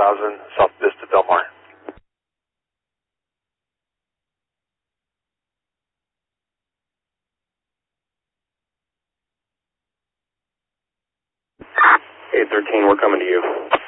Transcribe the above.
South Vista, Del Mar. Eight 13, we're coming to you.